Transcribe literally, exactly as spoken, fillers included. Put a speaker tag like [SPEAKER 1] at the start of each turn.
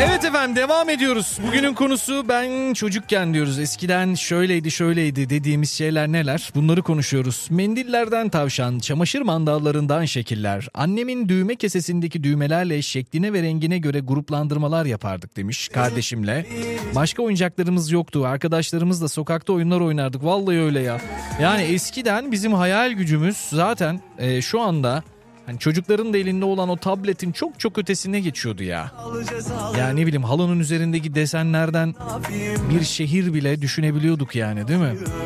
[SPEAKER 1] Evet efendim, devam ediyoruz. Bugünün konusu ben çocukken diyoruz. Eskiden şöyleydi şöyleydi dediğimiz şeyler neler? Bunları konuşuyoruz. Mendillerden tavşan, çamaşır mandallarından şekiller, annemin düğme kesesindeki düğmelerle şekline ve rengine göre gruplandırmalar yapardık demiş kardeşimle. Başka oyuncaklarımız yoktu. Arkadaşlarımızla sokakta oyunlar oynardık. Vallahi öyle ya. Yani eskiden bizim hayal gücümüz zaten e, şu anda... Hani çocukların da elinde olan o tabletin çok çok ötesine geçiyordu ya. Yani ne bileyim, halının üzerindeki desenlerden bir şehir bile düşünebiliyorduk yani, değil mi?